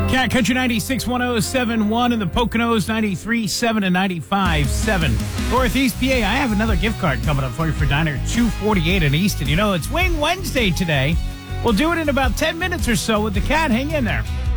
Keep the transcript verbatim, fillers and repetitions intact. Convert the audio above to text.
Cat Country ninety-six point one oh seven point one in the Poconos, ninety-three point seven and ninety-five point seven. Northeast P A, I have another gift card coming up for you for Diner two forty-eight in Easton. You know, it's Wing Wednesday today. We'll do it in about ten minutes or so with the Cat. Hang in there.